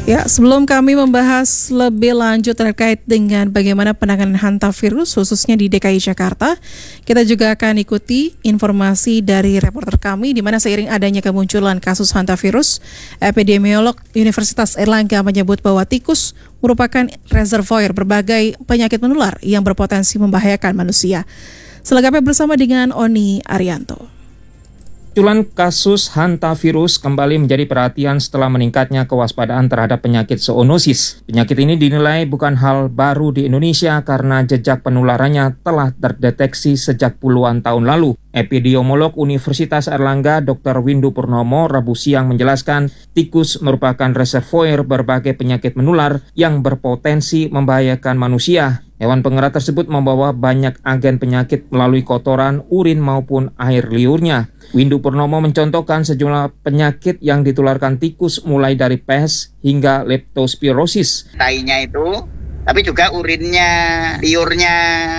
Ya, sebelum kami membahas lebih lanjut terkait dengan bagaimana penanganan hantavirus khususnya di DKI Jakarta, kita juga akan ikuti informasi dari reporter kami di mana seiring adanya kemunculan kasus hantavirus, epidemiolog Universitas Airlangga menyebut bahwa tikus merupakan reservoir berbagai penyakit menular yang berpotensi membahayakan manusia. Selengkapnya bersama dengan Oni Arianto. Munculan kasus hantavirus kembali menjadi perhatian setelah meningkatnya kewaspadaan terhadap penyakit zoonosis. Penyakit ini dinilai bukan hal baru di Indonesia karena jejak penularannya telah terdeteksi sejak puluhan tahun lalu. Epidemiolog Universitas Airlangga Dr. Windu Purnomo Rabu siang menjelaskan tikus merupakan reservoir berbagai penyakit menular yang berpotensi membahayakan manusia. Hewan pengerat tersebut membawa banyak agen penyakit melalui kotoran, urin maupun air liurnya. Windu Purnomo mencontohkan sejumlah penyakit yang ditularkan tikus mulai dari pes hingga leptospirosis. Tainya itu, tapi juga urinnya, liurnya,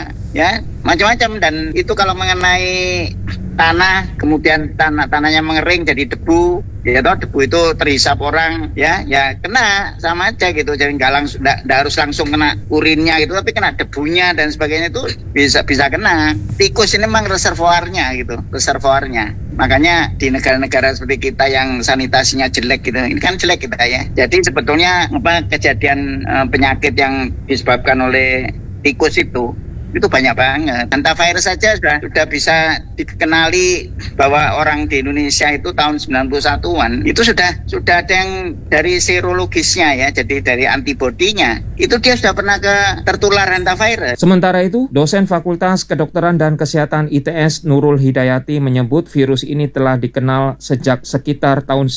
ya macam-macam. Dan itu kalau mengenai tanah, kemudian tanahnya mengering jadi debu, ya toh debu itu terhisap orang, ya kena sama aja gitu. Jadi nggak harus langsung kena urinnya gitu, tapi kena debunya dan sebagainya itu bisa kena. Tikus ini memang reservoirnya gitu, reservoirnya. Makanya di negara-negara seperti kita yang sanitasinya jelek gitu, ini kan jelek kita ya. Jadi sebetulnya kejadian penyakit yang disebabkan oleh tikus itu banyak banget. Hantavirus saja sudah bisa dikenali bahwa orang di Indonesia itu tahun 91-an itu sudah ada yang dari serologisnya ya, jadi dari antibodinya itu dia sudah pernah tertular hantavirus. Sementara itu, dosen Fakultas Kedokteran dan Kesehatan ITS Nurul Hidayati menyebut virus ini telah dikenal sejak sekitar tahun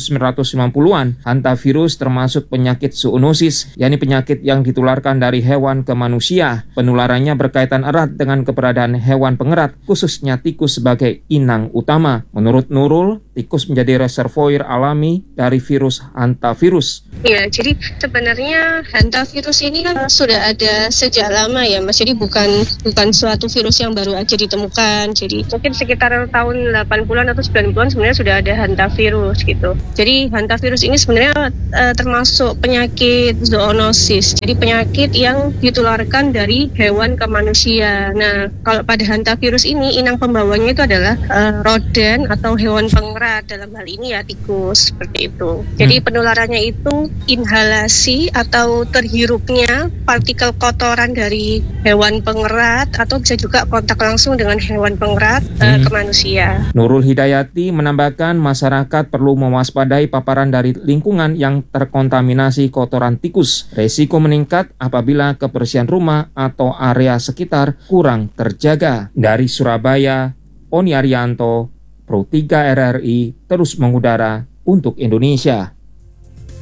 1990-an. Hantavirus termasuk penyakit zoonosis, yakni penyakit yang ditularkan dari hewan ke manusia. Penularannya berkaitan erat dengan keberadaan hewan pengerat, khususnya tikus sebagai inang utama. Menurut Nurul, tikus menjadi reservoir alami dari virus hantavirus. Ya, jadi sebenarnya hantavirus ini kan sudah ada sejak lama ya, Mas. Jadi bukan suatu virus yang baru aja ditemukan. Jadi mungkin sekitar tahun 80-an atau 90-an sebenarnya sudah ada hantavirus gitu. Jadi hantavirus ini sebenarnya termasuk penyakit zoonosis. Jadi penyakit yang ditularkan dari hewan ke manusia. Nah, kalau pada hantavirus ini inang pembawanya itu adalah rodent atau hewan pengerat, dalam hal ini ya tikus, seperti itu. Jadi penularannya itu inhalasi atau terhirupnya partikel kotoran dari hewan pengerat atau bisa juga kontak langsung dengan hewan pengerat ke manusia. Nurul Hidayati menambahkan masyarakat perlu mewaspadai paparan dari lingkungan yang terkontaminasi kotoran tikus. Resiko meningkat apabila kebersihan rumah atau area sekitar kurang terjaga. Dari Surabaya, Oni Arianto, Pro 3 RRI terus mengudara untuk Indonesia.